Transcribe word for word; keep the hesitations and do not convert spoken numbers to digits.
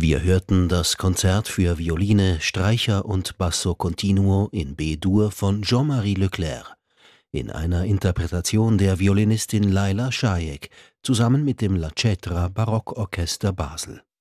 Wir hörten das Konzert für Violine, Streicher und Basso Continuo in B-Dur von Jean-Marie Leclerc in einer Interpretation der Violinistin Laila Şayek zusammen mit dem La Cetra Barockorchester Basel.